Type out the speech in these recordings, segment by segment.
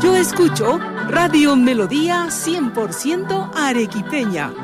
Yo escucho Radio Melodía 100% arequipeña.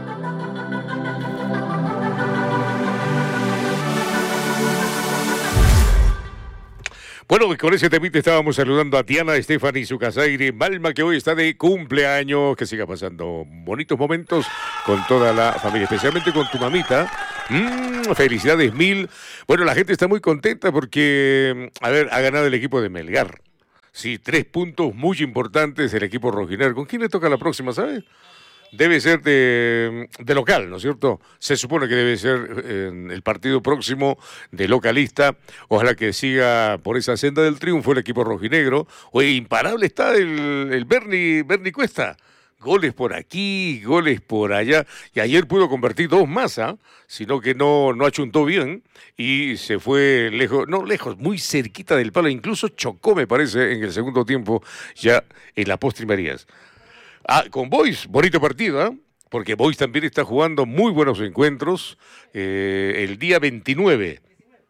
Bueno, con ese temite estábamos saludando a Tiana Stephanie Sucasaire Malma, que hoy está de cumpleaños, que siga pasando bonitos momentos con toda la familia, especialmente con tu mamita. Felicidades mil. Bueno, la gente está muy contenta porque, a ver, ha ganado el equipo de Melgar. Sí, 3 puntos muy importantes del equipo rojinegro. ¿Con quién le toca la próxima, sabes? Debe ser de local, ¿no es cierto? Se supone que debe ser el partido próximo de localista. Ojalá que siga por esa senda del triunfo el equipo rojinegro. Oye, imparable está el Bernie Cuesta. Goles por aquí, goles por allá. Y ayer pudo convertir 2 más, sino que no achuntó bien y se fue lejos, no lejos, muy cerquita del palo. Incluso chocó, me parece, en el segundo tiempo, ya en las postrimerías. Con Boys, bonito partido, porque Boys también está jugando muy buenos encuentros. El día 19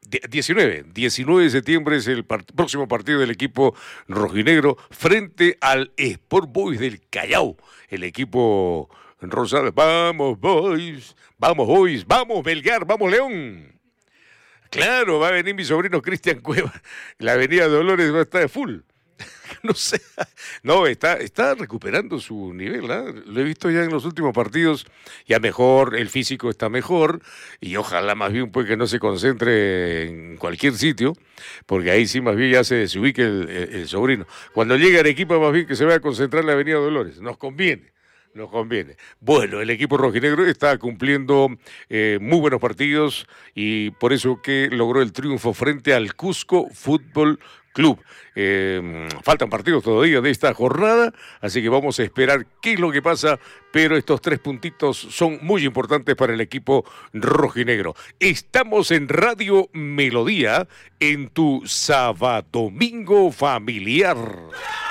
de septiembre es el próximo partido del equipo rojinegro frente al Sport Boys del Callao, el equipo rosado. Vamos Boys, vamos Melgar, vamos León. Claro, va a venir mi sobrino Cristian Cueva, la avenida Dolores va a estar full. No sé, no, está recuperando su nivel, Lo he visto ya en los últimos partidos, ya mejor, el físico está mejor, y ojalá más bien pues que no se concentre en cualquier sitio, porque ahí sí más bien ya se desubique el sobrino. Cuando llegue a Arequipa más bien que se vaya a concentrar en la avenida Dolores, nos conviene. Bueno, el equipo rojinegro está cumpliendo muy buenos partidos y por eso que logró el triunfo frente al Cusco Fútbol Club. Faltan partidos todavía de esta jornada, así que vamos a esperar qué es lo que pasa, pero estos 3 puntitos son muy importantes para el equipo rojinegro. Estamos en Radio Melodía, en tu Sábado Domingo Familiar.